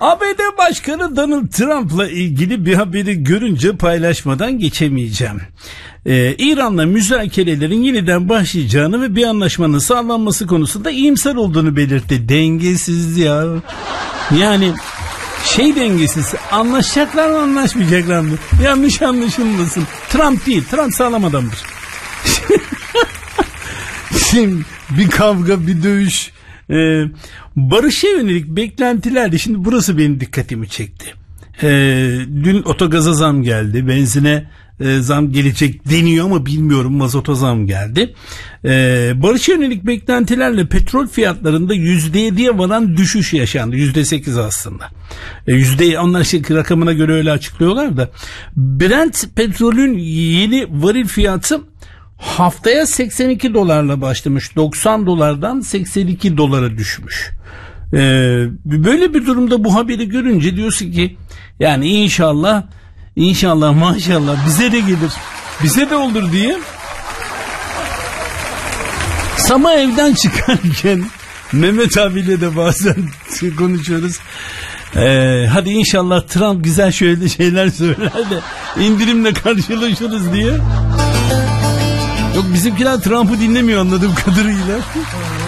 ABD Başkanı Donald Trump'la ilgili bir haberi görünce paylaşmadan geçemeyeceğim. İran'la müzakerelerin yeniden başlayacağını ve bir anlaşmanın sağlanması konusunda iyimser olduğunu belirtti. Dengesiz ya. Yani dengesiz. Anlaşacaklar mı anlaşmayacaklar mı? Yanlış anlaşılmasın. Trump değil. Trump sağlam adamdır. Şimdi bir kavga, bir dövüş. Barışa yönelik beklentilerdi. Şimdi burası benim dikkatimi çekti. Dün otogaza zam geldi. Benzine zam gelecek deniyor ama bilmiyorum, mazota zam geldi. Barışa yönelik beklentilerle petrol fiyatlarında %7'ye varan düşüş yaşandı. %8 aslında. Onlar rakamına göre öyle açıklıyorlar da. Brent petrolün yeni varil fiyatı haftaya 82 dolarla başlamış. 90 dolardan 82 dolara düşmüş. Böyle bir durumda bu haberi görünce diyorsun ki yani inşallah maşallah bize de gelir, bize de olur diye. Sama evden çıkarken Mehmet abiyle de bazen konuşuyoruz. Hadi inşallah Trump güzel şöyle şeyler söyler de indirimle karşılaşırız diye. Yok, bizimkiler Trump'ı dinlemiyor anladığım kadarıyla.